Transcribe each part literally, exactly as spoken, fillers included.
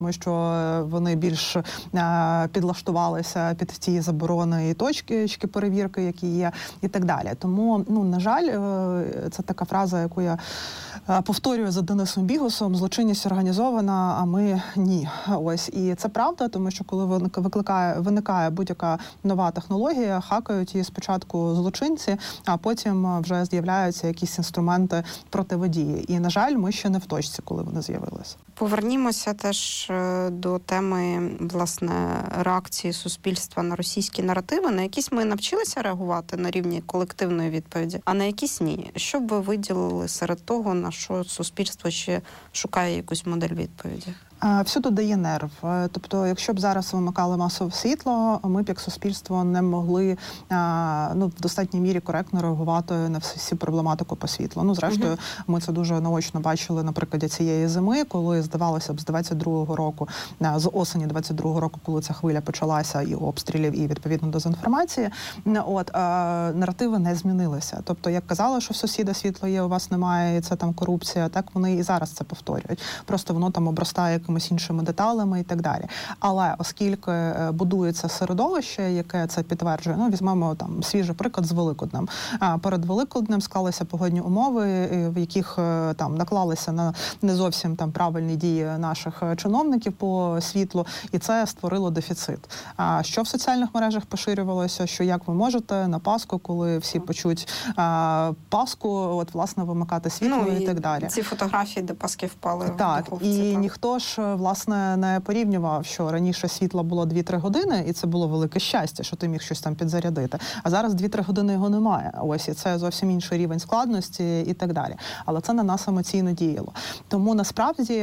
Тому що вони більш підлаштувалися під ті заборони і точки перевірки, які є, і так далі. Тому, ну, на жаль, це така фраза, яку я повторюю за Денисом Бігусом: злочинність організована, а ми ні. Ось. І це правда, тому що коли викликає, виникає будь-яка нова технологія, хакають її спочатку злочинці, а потім вже з'являються якісь інструменти противодії. І, на жаль, ми ще не в точці, коли вони з'явилися. Повернімося теж до теми, власне, реакції суспільства на російські наративи. На якісь ми навчилися реагувати на рівні колективної відповіді, а на якісь ні. Що б ви виділили серед того, на що суспільство ще шукає якусь модель відповіді? Всюди дає нерв. Тобто, якщо б зараз вимикали масове світло, ми б як суспільство не могли ну, в достатній мірі коректно реагувати на всі проблематику по світлу. Ну, зрештою, uh-huh. ми це дуже наочно бачили на прикладі цієї зими, коли, здавалося б, з двадцять другого року, з осені двадцять другого року, коли ця хвиля почалася, і обстрілів, і, відповідно, дезінформації, от, наративи не змінилися. Тобто, як казали, що в сусіда світло є, у вас немає, і це там корупція, так вони і зараз це повторюють. Просто воно там обростає якимись іншими деталями і так далі. Але оскільки будується середовище, яке це підтверджує, ну, візьмемо там свіжий приклад з Великоднем. Перед Великоднем склалися погодні умови, в яких там наклалися на не зовсім там правильні дії наших чиновників по світлу, і це створило дефіцит. А що в соціальних мережах поширювалося, що як ви можете на Пасху, коли всі почуть а, Пасху, от, власне, вимикати світло, ну, і, і так далі. Ці фотографії, де Паски впали так, в духовці. І так. ніхто ж, власне, не порівнював, що раніше світла було дві-три години, і це було велике щастя, що ти міг щось там підзарядити. А зараз дві-три години його немає. Ось, і це зовсім інший рівень складності і так далі. Але це на нас емоційно діяло. Тому, насправді,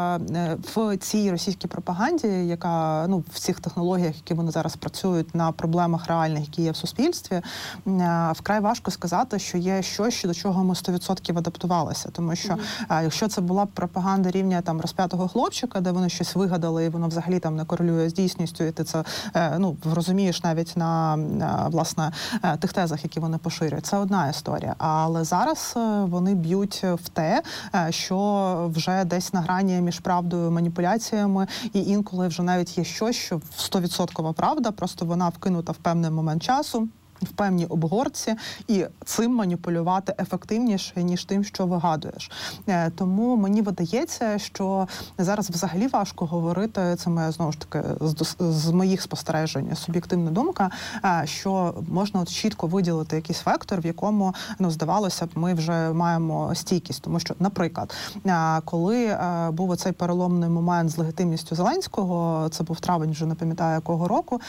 в цій російській пропаганді, яка, ну, в цих технологіях, які вони зараз працюють на проблемах реальних, які є в суспільстві, вкрай важко сказати, що є щось, до чого ми сто відсотків адаптувалися. Тому що, mm-hmm. якщо це була б пропаганда рівня там розп'ятого хлопчика, де вони щось вигадали, і воно взагалі там не корелює з дійсністю, і ти це, ну, розумієш навіть на, власне, тих тезах, які вони поширюють. Це одна історія. Але зараз вони б'ють в те, що вже десь на грані між правдою і маніпуляціями, і інколи вже навіть є щось, що сто відсотків правда, просто вона вкинута в певний момент часу, в певній обгорці, і цим маніпулювати ефективніше, ніж тим, що вигадуєш. Тому мені видається, що зараз взагалі важко говорити, це моя, знову ж таки, з, з моїх спостережень, суб'єктивна думка, що можна от чітко виділити якийсь вектор, в якому, ну, здавалося б, ми вже маємо стійкість. Тому що, наприклад, коли був оцей переломний момент з легітимністю Зеленського, це був травень, вже не пам'ятаю якого року,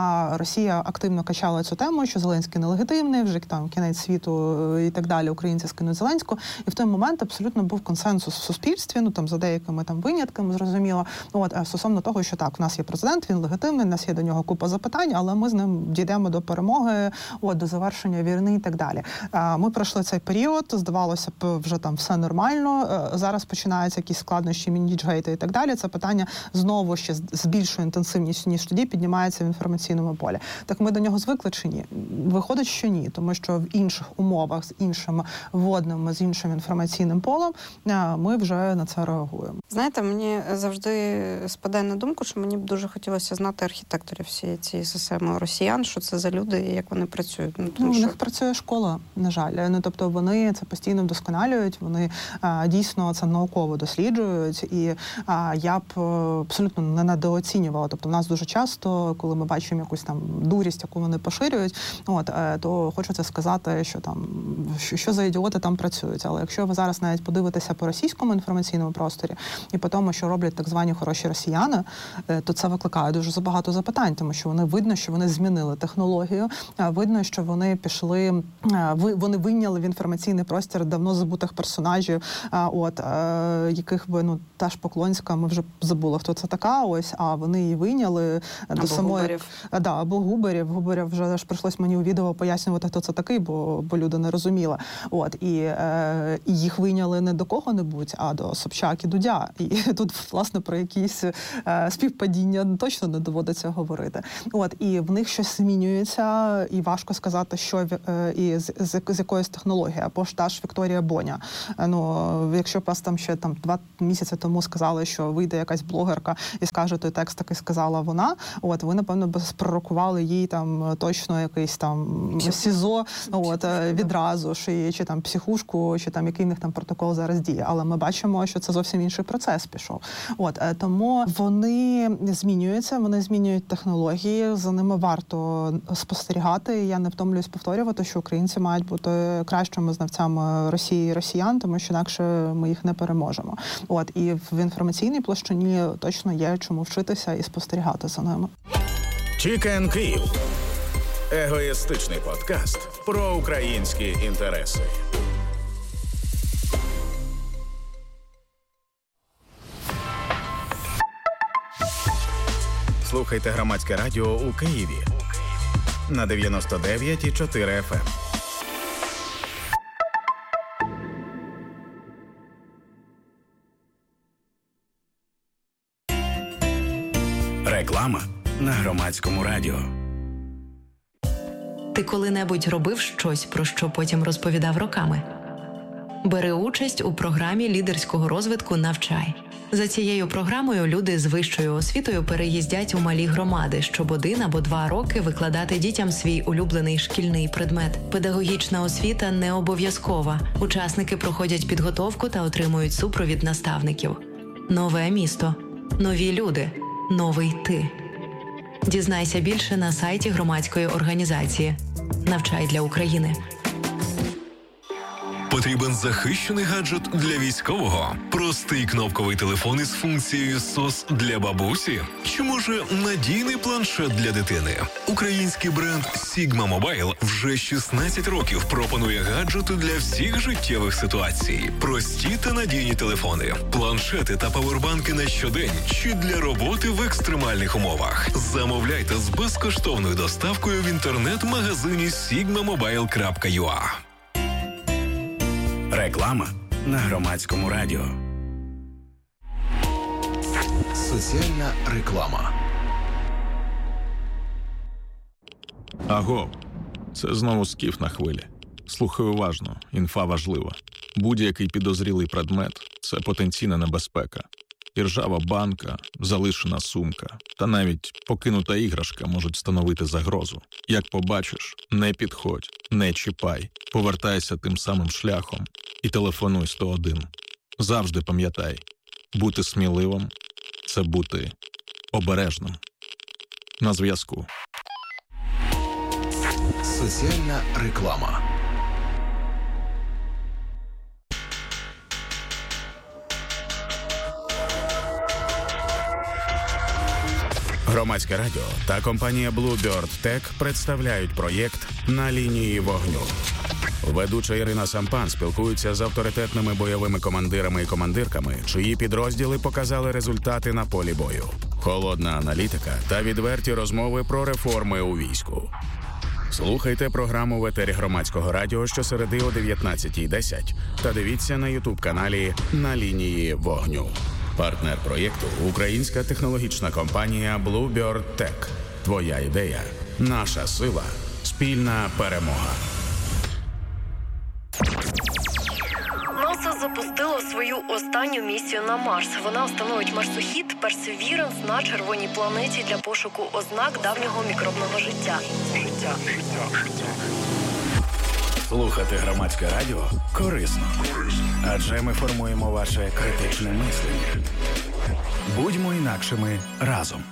Росія активно качала цю тему, що Зеленський нелегітимний, вже там кінець світу і так далі, українці скинуть Зеленського. І в той момент абсолютно був консенсус в суспільстві, ну там за деякими там винятками, зрозуміло, от, стосовно того, що так, в нас є президент, він легітимний, в нас є до нього купа запитань, але ми з ним дійдемо до перемоги, от, до завершення війни і так далі. Ми пройшли цей період, здавалося б, вже там все нормально, зараз починаються якісь складнощі, міні-гейти і так далі. Це питання знову ще з більшою інтенсивністю, ніж тоді, піднімається в інформаційному полі. Так ми до нього звикли чи ні? Виходить, що ні, тому що в інших умовах, з іншим водним, з іншим інформаційним полем ми вже на це реагуємо. Знаєте, мені завжди спадає на думку, що мені б дуже хотілося знати архітекторів всієї цієї системи росіян, що це за люди і як вони працюють. Ну, тому ну, що... в них працює школа, на жаль. Ну, тобто вони це постійно вдосконалюють, вони а, дійсно це науково досліджують, і а, я б абсолютно не недооцінювала. Тобто в нас дуже часто, коли ми бачимо якусь там дурість, яку вони поширюють, от, то хочеться сказати, що там, що, що за ідіоти там працюють. Але якщо ви зараз навіть подивитеся по російському інформаційному просторі і по тому, що роблять так звані хороші росіяни, то це викликає дуже багато запитань, тому що вони видно, що вони змінили технологію, видно, що вони пішли, вони вийняли в інформаційний простір давно забутих персонажів, от, яких би, ну, та ж Поклонська, ми вже забули, хто це така, ось, а вони її вийняли або до самої... Губерів. Да, або Губерів. Губерів вже ж прийшлось мені мені у відео пояснювати, хто це такий, бо, бо люди не розуміли. От, і, е, і їх вийняли не до кого-небудь, а до Собчак і Дудя. І тут, власне, про якісь е, співпадіння точно не доводиться говорити. От, і в них щось змінюється, і важко сказати, що е, і з, з, з якоїсь технології. Або ж та ж Вікторія Боня. Ну, якщо б вас там ще там два місяці тому сказали, що вийде якась блогерка і скаже той текст, такий сказала вона, от, ви, напевно, б пророкували їй там точно якийсь там СІЗО, от, відразу, чи, чи там психушку, чи там який в них там протокол зараз діє. Але ми бачимо, що це зовсім інший процес пішов. От, тому вони змінюються, вони змінюють технології, за ними варто спостерігати. Я не втомлююсь повторювати, що українці мають бути кращими знавцями Росії і росіян, тому що інакше ми їх не переможемо. От, і в інформаційній площині точно є чому вчитися і спостерігати за ними. Чікен Київ. Егоїстичний подкаст про українські інтереси. Слухайте Громадське радіо у Києві на дев'яносто дев'ять і чотири еф ем. Реклама на Громадському радіо. Ти коли-небудь робив щось, про що потім розповідав роками? Бери участь у програмі лідерського розвитку «Навчай». За цією програмою люди з вищою освітою переїздять у малі громади, щоб один або два роки викладати дітям свій улюблений шкільний предмет. Педагогічна освіта не обов'язкова. Учасники проходять підготовку та отримують супровід наставників. Нове місто. Нові люди. Новий ти. Дізнайся більше на сайті громадської організації «Навчай для України». Потрібен захищений гаджет для військового? Простий кнопковий телефон із функцією сос для бабусі? Чи, може, надійний планшет для дитини? Український бренд Sigma Mobile вже шістнадцять років пропонує гаджети для всіх життєвих ситуацій. Прості та надійні телефони, планшети та павербанки на щодень чи для роботи в екстремальних умовах. Замовляйте з безкоштовною доставкою в інтернет-магазині sigma mobile крапка ю а. Реклама на Громадському радіо. Соціальна реклама. Аго, це знову скіф на хвилі. Слухай уважно, інфа важлива. Будь-який підозрілий предмет – це потенційна небезпека. І ржава банка, залишена сумка та навіть покинута іграшка можуть становити загрозу. Як побачиш, не підходь, не чіпай, повертайся тим самим шляхом і телефонуй сто один. Завжди пам'ятай, бути сміливим – це бути обережним. На зв'язку. Соціальна реклама. Громадське радіо та компанія Bluebird Tech представляють проєкт «На лінії вогню». Ведуча Ірина Сампан спілкується з авторитетними бойовими командирами і командирками, чиї підрозділи показали результати на полі бою. Холодна аналітика та відверті розмови про реформи у війську. Слухайте програму в етері Громадського радіо щосереди о дев'ятнадцятій десять та дивіться на ютуб-каналі «На лінії вогню». Партнер проєкту – українська технологічна компанія Bluebird Tech. Твоя ідея – наша сила, спільна перемога. НАСА запустило свою останню місію на Марс. Вона встановить марсохід Perseverance на червоній планеті для пошуку ознак давнього мікробного життя. Життя, життя, життя. Слухати Громадське радіо корисно, адже ми формуємо ваше критичне мислення. Будьмо інакшими разом.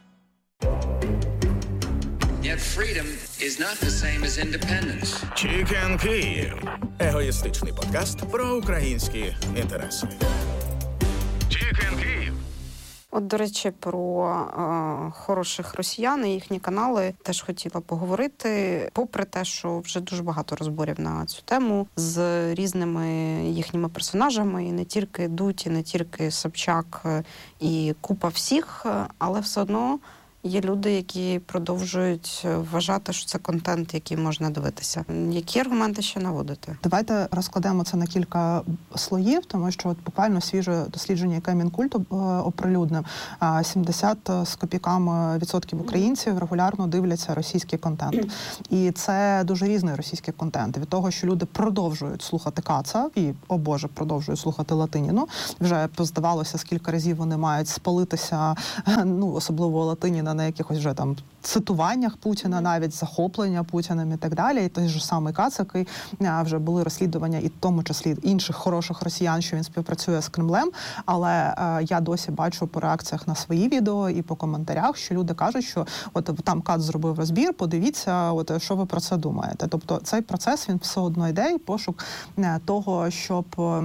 Yet freedom is not the same as independence. Чікен Київ. Егоїстичний подкаст про українські інтереси. Чікен Київ. От, до речі, про е, хороших росіян і їхні канали теж хотіла поговорити. Попри те, що вже дуже багато розборів на цю тему з різними їхніми персонажами, і не тільки Дудь, і не тільки Собчак, і купа всіх, але все одно Є люди, які продовжують вважати, що це контент, який можна дивитися. Які аргументи ще наводити? Давайте розкладемо це на кілька слоїв, тому що от буквально свіже дослідження, яке Мінкульт оприлюднив, сімдесят з копійками відсотків українців регулярно дивляться російський контент. І це дуже різний російський контент. Від того, що люди продовжують слухати Каца і, о Боже, продовжують слухати Латиніну. Вже здавалося, скільки разів вони мають спалитися, ну, особливо Латиніна, на якихось вже там цитуваннях Путіна, навіть захоплення Путіним і так далі. І той же самий Кац, який вже були розслідування, і в тому числі інших хороших росіян, що він співпрацює з Кремлем. Але е, я досі бачу по реакціях на свої відео і по коментарях, що люди кажуть, що от там Кац зробив розбір, подивіться, от що ви про це думаєте. Тобто цей процес, він все одно йде, і пошук е, того, щоб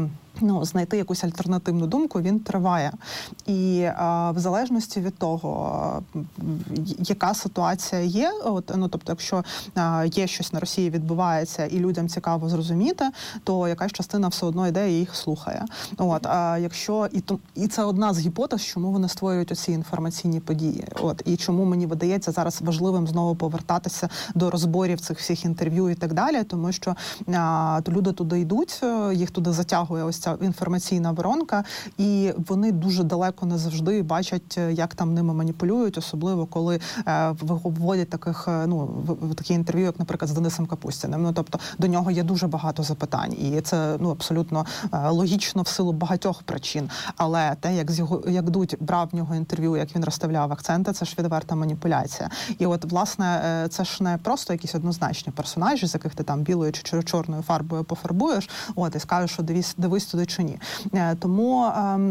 ну, знайти якусь альтернативну думку, він триває. І а, в залежності від того, а, яка ситуація є, от, ну, тобто, якщо а, є щось на Росії відбувається і людям цікаво зрозуміти, то якась частина все одно йде і їх слухає. От, а якщо, і, то, і це одна з гіпотез, чому вони створюють оці інформаційні події. От, і чому мені видається зараз важливим знову повертатися до розборів цих всіх інтерв'ю і так далі, тому що а, люди туди йдуть, їх туди затягує ось ця інформаційна воронка, і вони дуже далеко не завжди бачать, як там ними маніпулюють, особливо коли е, вводять таких, ну, в, в такі інтерв'ю, як, наприклад, з Денисом Капустіним. Ну, тобто, до нього є дуже багато запитань, і це, ну, абсолютно е, логічно в силу багатьох причин. Але те, як з його, як Дудь брав в нього інтерв'ю, як він розставляв акценти, це ж відверта маніпуляція. І от, власне, е, це ж не просто якісь однозначні персонажі, з яких ти там білою чи чорною фарбою пофарбуєш, от, і скажеш, що дивись, дивись туди чи ні. Тому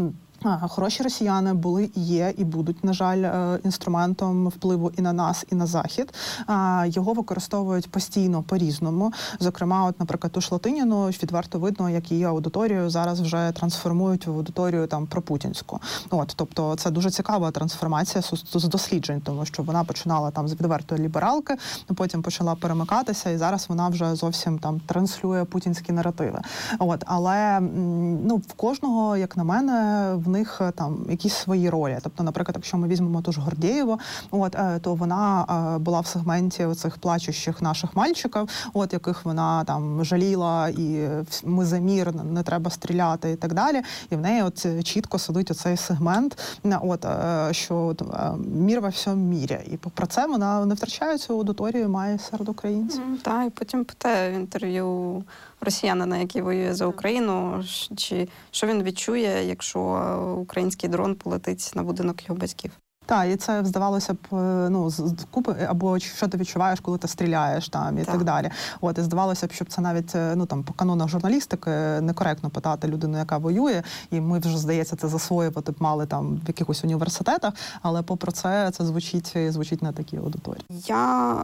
хороші росіяни були, є і будуть, на жаль, інструментом впливу і на нас, і на Захід. Його використовують постійно по-різному. Зокрема, от, наприклад, ту ж Латиніну відверто видно, як її аудиторію зараз вже трансформують в аудиторію там пропутінську. От, тобто це дуже цікава трансформація з досліджень, тому що вона починала там з відвертої лібералки, потім почала перемикатися, і зараз вона вже зовсім там транслює путінські наративи. От, але ну, в кожного, як на мене, в них там якісь свої ролі. Тобто, наприклад, якщо ми візьмемо ту ж Гордєєву, от, то вона була в сегменті оцих плачущих наших мальчиків, от, яких вона там жаліла, і ми за мір, не треба стріляти і так далі. І в неї от чітко сидить оцей сегмент, от, що от, мір во всьому мірі. І про це вона не втрачає цю аудиторію, має серед українців. Mm, так, і потім питає в інтерв'ю росіянина, який воює за Україну, чи що він відчує, якщо український дрон полетить на будинок його батьків. Так, і це, здавалося б, ну, з купи, або що ти відчуваєш, коли ти стріляєш там, і так, так далі. От, і здавалося б, щоб це навіть, ну, там, по канонах журналістики некоректно питати людину, яка воює, і ми вже, здається, це засвоювати б мали там в якихось університетах, але попри це, це звучить, звучить на такій аудиторії. Я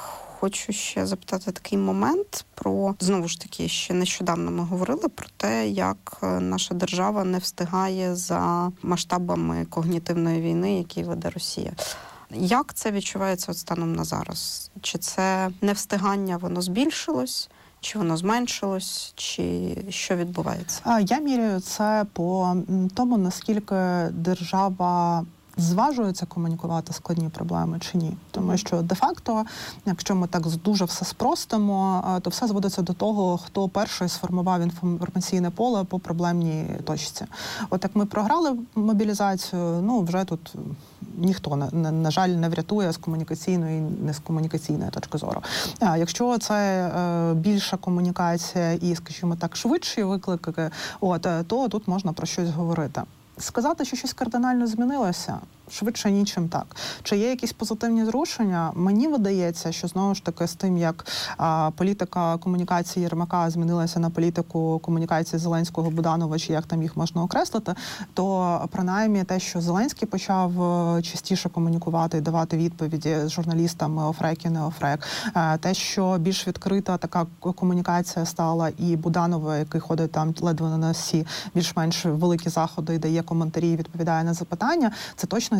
хочу ще запитати такий момент про, знову ж таки, ще нещодавно ми говорили про те, як наша держава не встигає за масштабами когнітивної війни, які веде Росія. Як це відчувається от станом на зараз? Чи це невстигання, воно збільшилось? Чи воно зменшилось, чи що відбувається? Я міряю це по тому, наскільки держава зважується комунікувати складні проблеми чи ні. Тому що де-факто, якщо ми так дуже все спростимо, то все зводиться до того, хто перший сформував інформаційне поле по проблемній точці. От як ми програли мобілізацію, ну вже тут ніхто, на, на жаль, не врятує з комунікаційної, не з комунікаційної точки зору. А якщо це е, більша комунікація і, скажімо так, швидші виклики, от, то тут можна про щось говорити. Сказати, що щось кардинально змінилося, швидше нічим так. Чи є якісь позитивні зрушення? Мені видається, що, знову ж таки, з тим, як а, політика комунікації Єрмака змінилася на політику комунікації Зеленського, Буданова, чи як там їх можна окреслити, то, принаймні, те, що Зеленський почав частіше комунікувати і давати відповіді з журналістами офрек і не офрек, те, що більш відкрита така комунікація стала, і Буданова, який ходить там ледве на всі більш-менш великі заходи і дає коментарі і відповідає на запитання, це точно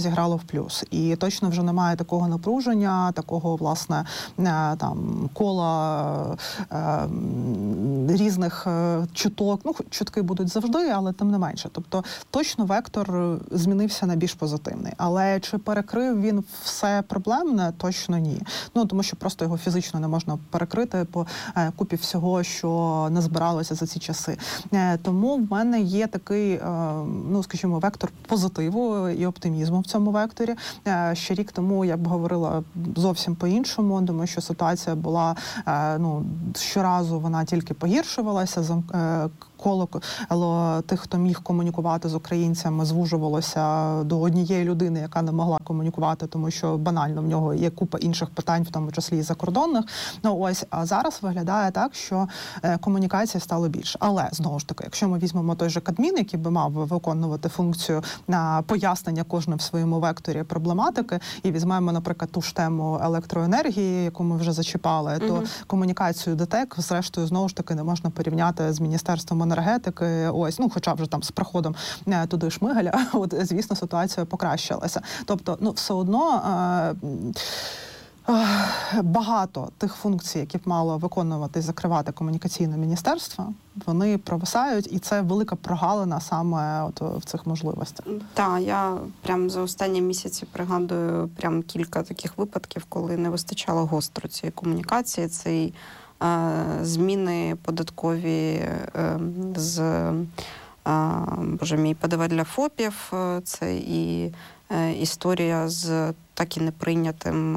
зіграло в плюс. І точно вже немає такого напруження, такого, власне, там кола е, різних чуток. Ну, чутки будуть завжди, але тим не менше. Тобто точно вектор змінився на більш позитивний. Але чи перекрив він все проблемне? Точно ні. Ну, тому що просто його фізично не можна перекрити по е, купі всього, що не збиралося за ці часи. Е, тому в мене є такий, е, ну, скажімо, вектор позитиву і оптимізму в цьому векторі. Е, ще рік тому я б говорила зовсім по-іншому, тому що ситуація була, е, ну, щоразу вона тільки погіршувалася, е, коло тих, хто міг комунікувати з українцями, звужувалося до однієї людини, яка не могла комунікувати, тому що банально в нього є купа інших питань, в тому числі і закордонних. Ну ось, а зараз виглядає так, що комунікації стало більше. Але, знову ж таки, якщо ми візьмемо той же Кабмін, який би мав виконувати функцію на пояснення кожним в своєму векторі проблематики, і візьмемо, наприклад, ту ж тему електроенергії, яку ми вже зачіпали, то угу. комунікацію ДТЕК, зрештою, знову ж таки, не можна порівняти з Міністерством енергетики, ось, ну, хоча вже там з приходом туди Шмигаля, от, звісно, ситуація покращилася. Тобто, ну, все одно е, е, багато тих функцій, які б мало виконувати і закривати комунікаційне міністерство, вони провисають, і це велика прогалина саме от в цих можливостях. Так, я прям за останні місяці пригадую прям кілька таких випадків, коли не вистачало гостро цієї комунікації, цієї зміни податкові з, боже мій, ПДВ для ФОПів, це і історія з так і неприйнятим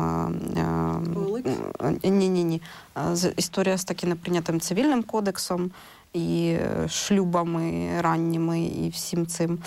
ні-ні-ні, історія з так і неприйнятим цивільним кодексом, і шлюбами ранніми, і всім цим.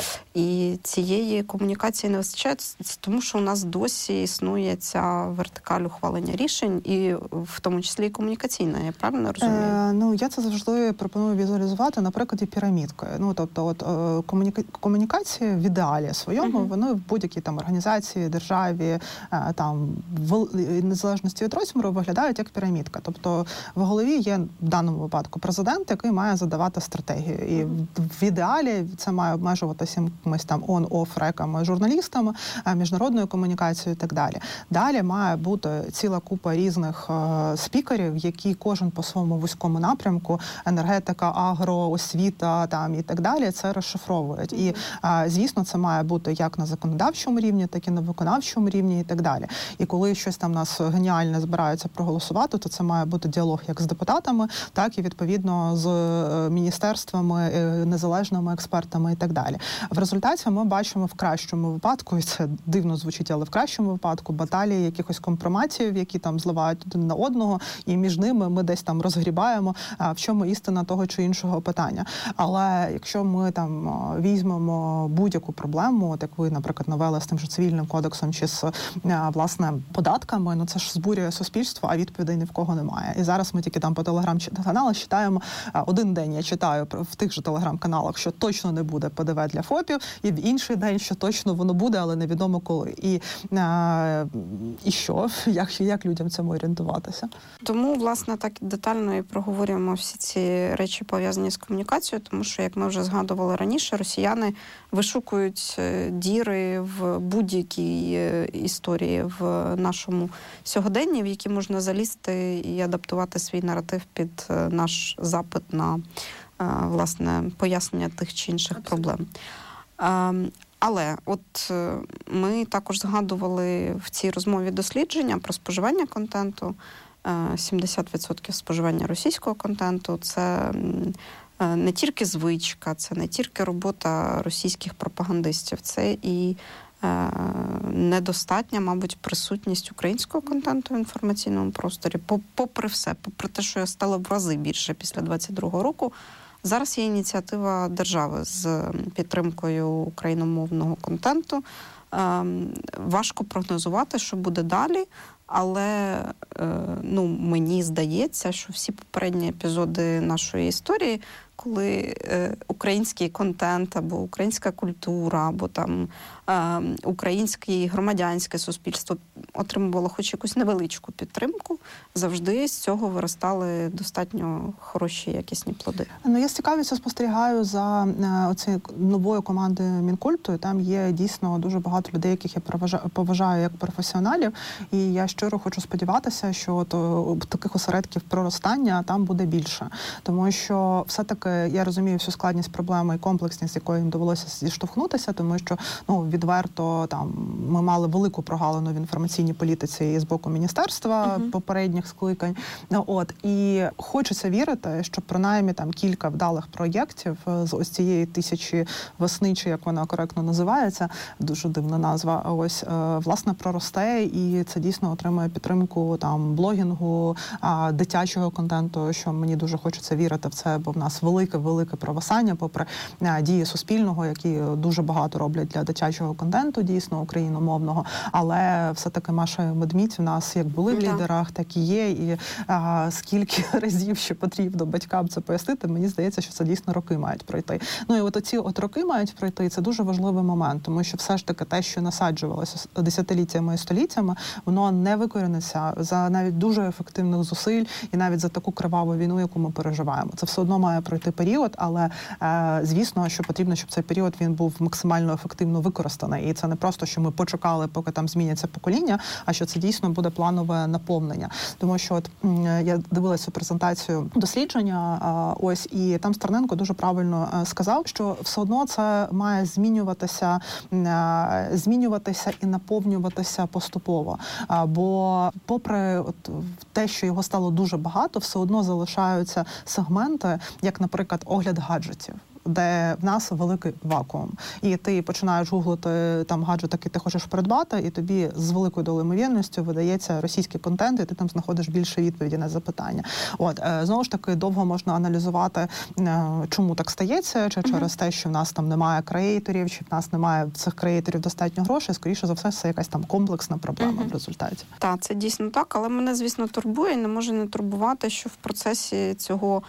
І цієї комунікації не вистачає, тому що у нас досі існує ця вертикаль ухвалення рішень, і в тому числі і комунікаційна, я правильно розумію? Е, ну, я це завжди пропоную візуалізувати на прикладі пірамідки. Ну, тобто, от комуніка... комунікація в ідеалі своєму, uh-huh. вони в будь-якій там організації, державі, там, в незалежності від розміру виглядають як пірамідка. Тобто, в голові є в даному випадку президент, який має задавати стратегію. І в ідеалі це має обмежуватися якимись там он-оф реками, журналістами, міжнародною комунікацією і так далі. Далі має бути ціла купа різних е, спікерів, які кожен по своєму вузькому напрямку, енергетика, агро, освіта там і так далі, це розшифровують. І, е, звісно, це має бути як на законодавчому рівні, так і на виконавчому рівні і так далі. І коли щось там нас геніальне збираються проголосувати, то це має бути діалог як з депутатами, так і, відповідно, з міністерствами, незалежними експертами і так далі. В результаті ми бачимо в кращому випадку, і це дивно звучить, але в кращому випадку баталії якихось компроматів, які там зливають один на одного, і між ними ми десь там розгрібаємо, в чому істина того чи іншого питання. Але якщо ми там візьмемо будь-яку проблему, от як ви, наприклад, навели з тим же цивільним кодексом чи з, власне, податками, ну це ж збурює суспільство, а відповідей ні в кого немає. І зараз ми тільки там по телеграм-каналах читаємо, один день я читаю в тих же телеграм-каналах, що точно не буде ПДВ для ФОПів, і в інший день, що точно воно буде, але невідомо коли. І, а, і що? Як, як людям цьому орієнтуватися? Тому, власне, так детально і проговорюємо всі ці речі, пов'язані з комунікацією, тому що, як ми вже згадували раніше, росіяни вишукують діри в будь-якій історії в нашому сьогоденні, в які можна залізти і адаптувати свій наратив під наш запит на, власне, пояснення тих чи інших проблем. Але от ми також згадували в цій розмові дослідження про споживання контенту. сімдесят відсотків споживання російського контенту – це не тільки звичка, це не тільки робота російських пропагандистів, це і недостатня, мабуть, присутність українського контенту в інформаційному просторі. Попри все, попри те, що стало в рази більше після двадцять другого року, зараз є ініціатива держави з підтримкою україномовного контенту. Важко прогнозувати, що буде далі, Але ну, мені здається, що всі попередні епізоди нашої історії, коли е, український контент або українська культура, або там е, українське громадянське суспільство отримувало хоч якусь невеличку підтримку, завжди з цього виростали достатньо хороші, якісні плоди. Ну, я з цікавістю спостерігаю за е, оцією новою командою Мінкульту, і там є дійсно дуже багато людей, яких я поважаю, поважаю як професіоналів, і я щиро хочу сподіватися, що от, о, таких осередків проростання там буде більше. Тому що все-таки я розумію всю складність проблеми і комплексність, з якою їм довелося зіштовхнутися, тому що, ну, відверто, там, ми мали велику прогалину в інформаційній політиці з боку міністерства uh-huh. попередніх скликань. От, і хочеться вірити, що принаймні там кілька вдалих проєктів з ось цієї тисячі весни, чи як вона коректно називається, дуже дивна назва, ось, власне, проросте, і це дійсно отримує підтримку там блогінгу, дитячого контенту, що мені дуже хочеться вірити в це, бо в нас велике-велике провисання, попри дії Суспільного, які дуже багато роблять для дитячого контенту, дійсно, україномовного, але все-таки Маша і Медмідь в нас як були в лідерах, так і є, і а, скільки разів ще потрібно батькам це пояснити, мені здається, що це дійсно роки мають пройти. Ну і от оці от роки мають пройти, це дуже важливий момент, тому що все ж таки те, що насаджувалося десятиліттями і століттями, воно не викоріниться за навіть дуже ефективних зусиль і навіть за таку криваву війну, яку ми переживаємо. Це все одно має пройти період, але е, звісно, що потрібно, щоб цей період він був максимально ефективно використаний. І це не просто, що ми почекали, поки там зміняться покоління, а що це дійсно буде планове наповнення. Тому що от я дивилася презентацію дослідження, е, ось, і там Стерненко дуже правильно е, сказав, що все одно це має змінюватися, е, змінюватися і наповнюватися поступово. Е, бо попри от, те, що його стало дуже багато, все одно залишаються сегменти, як, наприклад, огляд гаджетів, де в нас великий вакуум. І ти починаєш гуглити там гаджет, який ти хочеш придбати, і тобі з великою долею ймовірністю видається російський контент, і ти там знаходиш більше відповіді на запитання. От, знову ж таки, довго можна аналізувати, чому так стається, чи через те, що в нас там немає креаторів, чи в нас немає в цих креаторів достатньо грошей, скоріше за все, це якась там комплексна проблема uh-huh. в результаті. Так, це дійсно так, але мене, звісно, турбує, не може не турбувати, що в процесі цього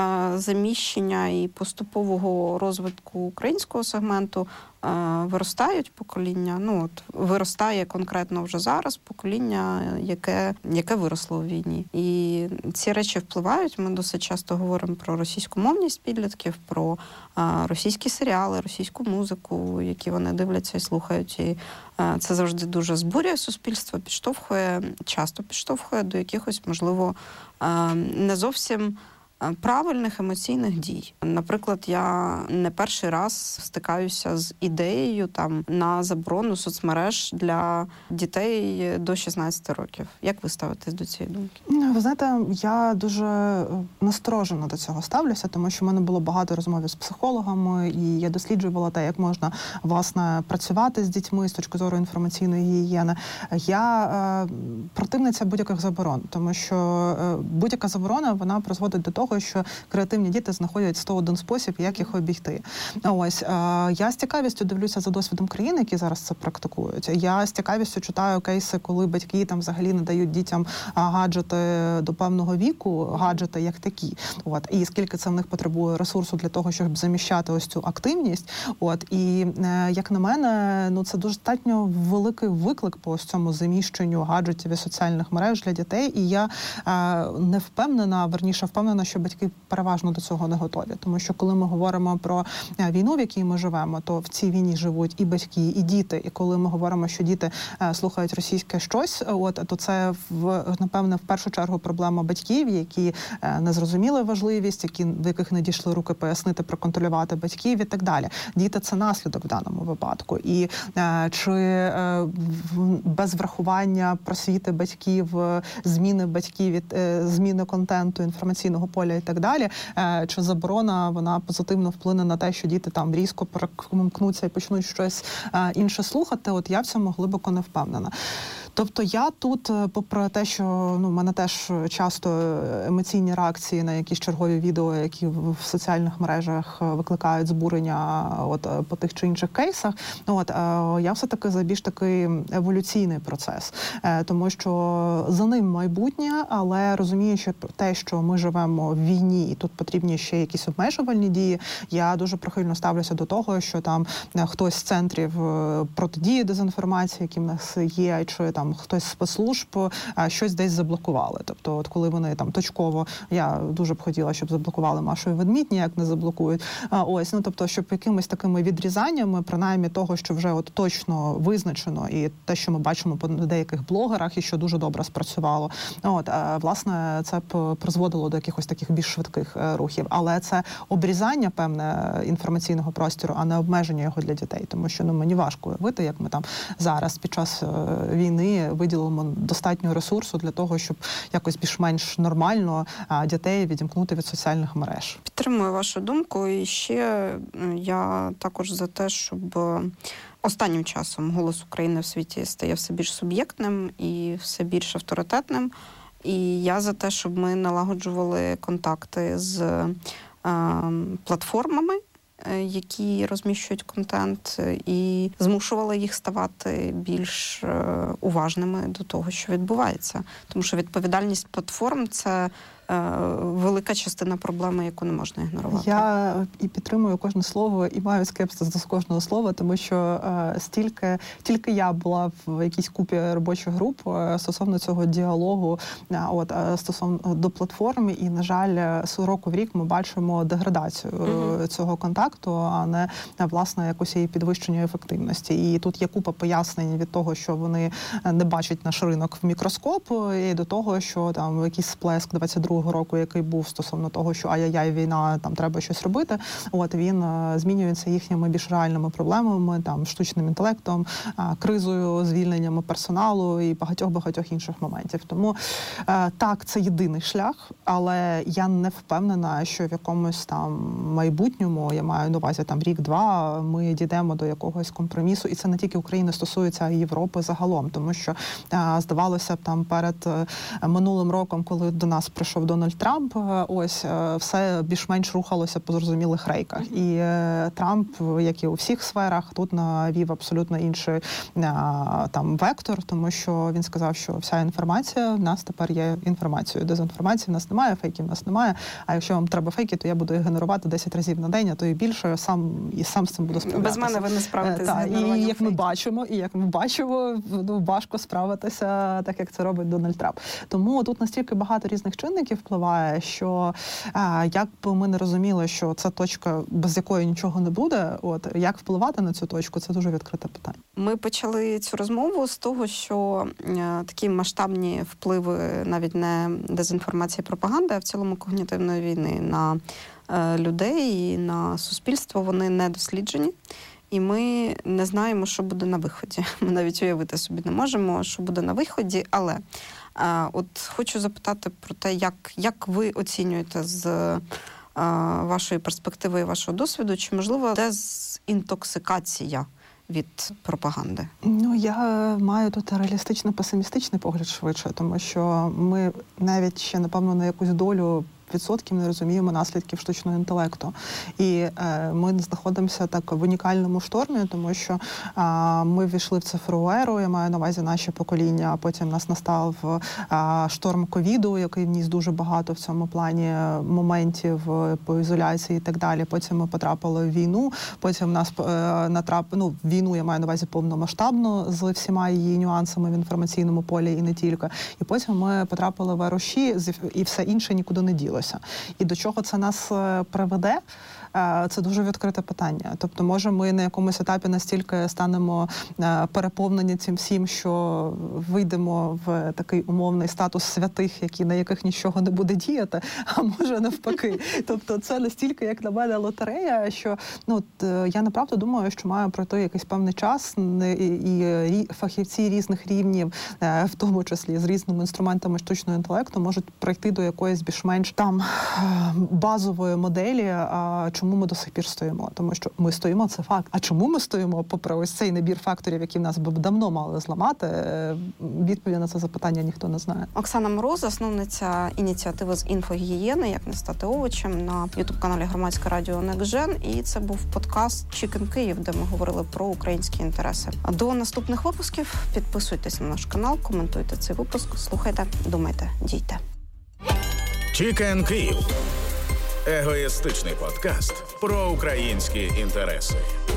заміщення і поступового розвитку українського сегменту виростають покоління. Ну, от виростає конкретно вже зараз покоління, яке, яке виросло у війні. І ці речі впливають. Ми досить часто говоримо про російськомовність підлітків, про а, російські серіали, російську музику, які вони дивляться і слухають. І а, це завжди дуже збурює суспільство, підштовхує, часто підштовхує до якихось, можливо, а, не зовсім правильних емоційних дій. Наприклад, я не перший раз стикаюся з ідеєю там на заборону соцмереж для дітей до шістнадцяти років. Як ви ставитесь до цієї думки? Ви знаєте, я дуже насторожено до цього ставлюся, тому що в мене було багато розмов з психологами, і я досліджувала те, як можна, власне, працювати з дітьми з точки зору інформаційної гігієни. Я е, противниця будь-яких заборон, тому що е, будь-яка заборона, вона призводить до того, що креативні діти знаходять сто один спосіб, як їх обійти. Ось, я з цікавістю дивлюся за досвідом країн, які зараз це практикують. Я з цікавістю читаю кейси, коли батьки там взагалі не дають дітям гаджети до певного віку, гаджети як такі. От, і скільки це в них потребує ресурсу для того, щоб заміщати ось цю активність. От, і як на мене, ну це достатньо великий виклик по ось цьому заміщенню гаджетів і соціальних мереж для дітей. І я не впевнена, верніше впевнена, що батьки переважно до цього не готові. Тому що коли ми говоримо про війну, в якій ми живемо, то в цій війні живуть і батьки, і діти. І коли ми говоримо, що діти слухають російське щось, от, то це, в, напевне, в першу чергу проблема батьків, які не зрозуміли важливість, які, в яких не дійшли руки пояснити, проконтролювати батьків і так далі. Діти – це наслідок в даному випадку. І чи без врахування просвіти батьків, зміни батьків від зміни контенту, інформаційного поля і так далі, чи заборона, вона позитивно вплине на те, що діти там різко перемкнуться і почнуть щось інше слухати, от я в цьому глибоко не впевнена. Тобто я тут, попри те, що ну, в мене теж часто емоційні реакції на якісь чергові відео, які в соціальних мережах викликають збурення от, по тих чи інших кейсах, от, я все-таки за більш такий еволюційний процес. Тому що за ним майбутнє, але розуміючи те, що ми живемо в війні, і тут потрібні ще якісь обмежувальні дії, я дуже прихильно ставлюся до того, що там хтось з центрів протидії дезінформації, які в нас є, чи там хтось з спецслужб щось десь заблокували. Тобто, от коли вони там точково, я дуже б хотіла, щоб заблокували Машу і Ведмідь, ніяк не заблокують. А, ось, ну тобто, щоб якимись такими відрізаннями, принаймні того, що вже от точно визначено, і те, що ми бачимо по деяких блогерах, і що дуже добре спрацювало. От, власне, це б призводило до якихось таких більш швидких рухів. Але це обрізання певне інформаційного простору, а не обмеження його для дітей. Тому що ну мені важко уявити, як ми там зараз під час війни виділимо достатньо ресурсу для того, щоб якось більш-менш нормально дітей відімкнути від соціальних мереж. Підтримую вашу думку. І ще я також за те, щоб останнім часом голос України в світі стає все більш суб'єктним і все більш авторитетним. І я за те, щоб ми налагоджували контакти з е, платформами, які розміщують контент, і змушували їх ставати більш уважними до того, що відбувається. Тому що відповідальність платформ – це велика частина проблеми, яку не можна ігнорувати. Я і підтримую кожне слово, і маю скепсис до кожного слова, тому що е, стільки, тільки я була в якійсь купі робочих груп е, стосовно цього діалогу, е, от, е, стосовно до платформи, і, на жаль, з року в рік ми бачимо деградацію mm-hmm. цього контакту, а не, власне, якусь її підвищення ефективності. І тут є купа пояснень від того, що вони не бачать наш ринок в мікроскоп, і до того, що там якийсь сплеск двадцять другого року, який був стосовно того, що ай-яй-яй, війна, там треба щось робити, от він а, змінюється їхніми більш реальними проблемами, там штучним інтелектом, а, кризою, звільненнями персоналу і багатьох-багатьох інших моментів. Тому а, так, це єдиний шлях, але я не впевнена, що в якомусь там майбутньому, я маю на увазі там рік-два, ми дійдемо до якогось компромісу, і це не тільки України стосується, а й Європи загалом, тому що а, здавалося б там перед а, минулим роком, коли до нас прийшов Дональд Трамп, ось все більш-менш рухалося по зрозумілих рейках. І Трамп, як і у всіх сферах, тут навів абсолютно інший там вектор, тому що він сказав, що вся інформація в нас тепер є інформацією. Дезінформації в нас немає, фейків в нас немає. А якщо вам треба фейки, то я буду їх генерувати десять разів на день, а то і більше, сам і сам з цим буду справлятися. Без мене ви не справитесь з генеруванням. І як ми бачимо, і як ми бачимо, ну, важко справитися, так як це робить Дональд Трамп. Тому тут настільки багато різних чинників впливає, що а, як би ми не розуміли, що це точка, без якої нічого не буде, от як впливати на цю точку, це дуже відкрите питання. Ми почали цю розмову з того, що е, такі масштабні впливи навіть не дезінформації, пропаганди, а в цілому когнітивної війни на е, людей і на суспільство, вони не досліджені. І ми не знаємо, що буде на виході. Ми навіть уявити собі не можемо, що буде на виході, але а, от хочу запитати про те, як, як ви оцінюєте з а, вашої перспективи і вашого досвіду, чи можливо дезінтоксикація від пропаганди? Ну, я маю тут реалістично-песимістичний погляд швидше, тому що ми навіть ще, напевно, на якусь долю відсотків не розуміємо наслідків штучного інтелекту. І е, ми знаходимося так в унікальному штормі, тому що е, ми ввійшли в цифрову еру, я маю на увазі наші покоління, а потім нас настав е, шторм ковіду, який вніс дуже багато в цьому плані моментів по ізоляції і так далі. Потім ми потрапили в війну, потім нас е, натрап... ну, війну, я маю на увазі повномасштабну, з всіма її нюансами в інформаційному полі і не тільки. І потім ми потрапили в еруші, і все інше нікуди не ділося. І до чого це нас приведе? Це дуже відкрите питання. Тобто, може, ми на якомусь етапі настільки станемо переповнені цим всім, що вийдемо в такий умовний статус святих, які, на яких нічого не буде діяти, а може навпаки. Тобто, це настільки, як на мене, лотерея, що ну, я направду думаю, що має пройти якийсь певний час, і фахівці різних рівнів, в тому числі з різними інструментами штучного інтелекту, можуть прийти до якоїсь більш-менш там там базової моделі, чому ми до сих пір стоїмо. Тому що ми стоїмо, це факт. А чому ми стоїмо, попри ось цей набір факторів, які в нас би давно мали зламати, відповіді на це запитання ніхто не знає. Оксана Мороз, засновниця ініціативи з інфогігієни «Як не стати овочем» на ютуб-каналі Громадське радіо NextGen. І це був подкаст «Chicken Київ», де ми говорили про українські інтереси. До наступних випусків підписуйтесь на наш канал, коментуйте цей випуск, слухайте, думайте, дійте. Chicken Київ. Егоїстичний подкаст про українські інтереси.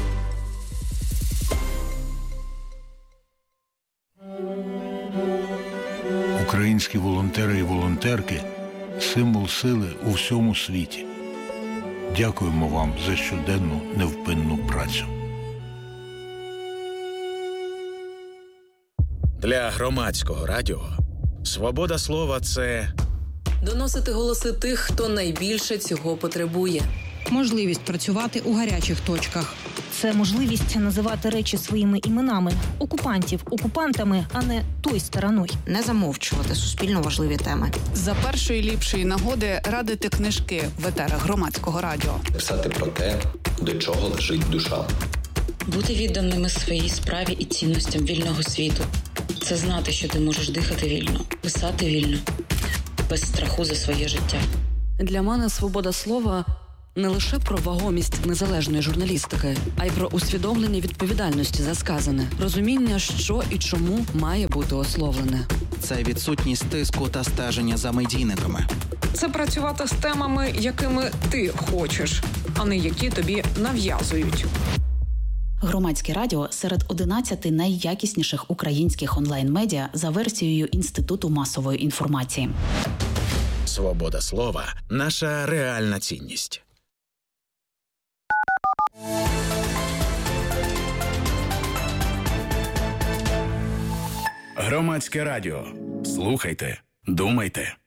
Українські волонтери і волонтерки – символ сили у всьому світі. Дякуємо вам за щоденну невпинну працю. Для Громадського радіо свобода слова – це доносити голоси тих, хто найбільше цього потребує. Можливість працювати у гарячих точках. Це можливість називати речі своїми іменами. Окупантів окупантами, а не той стороною. Не замовчувати суспільно важливі теми. За першої ліпшої нагоди радити книжки в етерах Громадського радіо. Писати про те, до чого лежить душа. Бути відданими своїй справі і цінностям вільного світу. Це знати, що ти можеш дихати вільно, писати вільно, без страху за своє життя. Для мене свобода слова – не лише про вагомість незалежної журналістики, а й про усвідомлення відповідальності за сказане, розуміння, що і чому має бути ословлене. Це відсутність тиску та стеження за медійниками. Це працювати з темами, якими ти хочеш, а не які тобі нав'язують. Громадське радіо серед одинадцяти найякісніших українських онлайн-медіа за версією Інституту масової інформації. свобода слова – наша реальна цінність. Громадське радіо. Слухайте, думайте.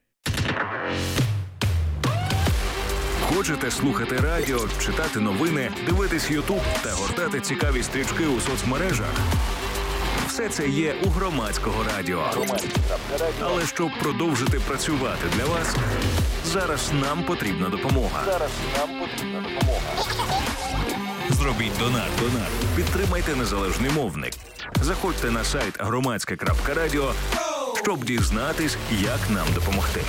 Хочете слухати радіо, читати новини, дивитись Ютуб та гортати цікаві стрічки у соцмережах? Все це є у Громадського радіо. Але щоб продовжити працювати для вас, зараз нам потрібна допомога. Зараз нам потрібна допомога. Зробіть донат. Донат. Підтримайте незалежний мовник. Заходьте на сайт громадське крапка радіо, щоб дізнатись, як нам допомогти.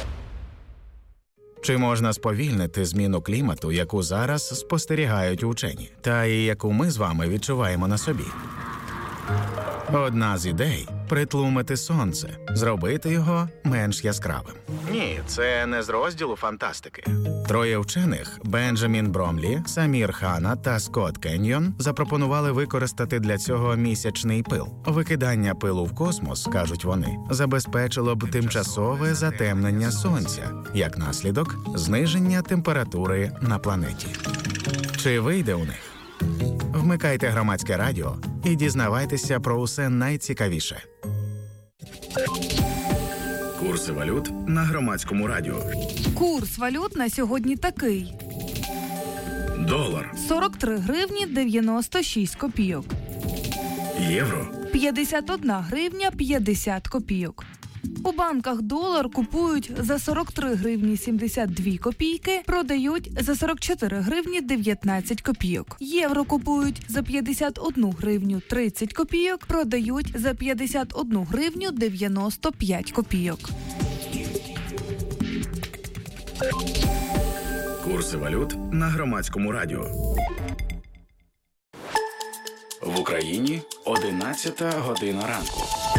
Чи можна сповільнити зміну клімату, яку зараз спостерігають учені, та і яку ми з вами відчуваємо на собі? Одна з ідей – притлумити сонце, зробити його менш яскравим. Ні, це не з розділу фантастики. Троє вчених – Бенджамін Бромлі, Самір Хана та Скотт Кеньйон – запропонували використати для цього місячний пил. Викидання пилу в космос, кажуть вони, забезпечило б тимчасове затемнення сонця, як наслідок – зниження температури на планеті. Чи вийде у них? Вмикайте Громадське радіо і дізнавайтеся про усе найцікавіше. Курси валют на Громадському радіо. Курс валют на сьогодні такий. Долар. сорок три гривні дев'яносто шість копійок. Євро. п'ятдесят одна гривня п'ятдесят копійок. У банках долар купують за сорок три гривні сімдесят дві копійки, продають за сорок чотири гривні дев'ятнадцять копійок. Євро купують за п'ятдесят одну гривню тридцять копійок, продають за п'ятдесят одну гривню дев'яносто п'ять копійок. Курси валют на Громадському радіо. В Україні одинадцята година ранку.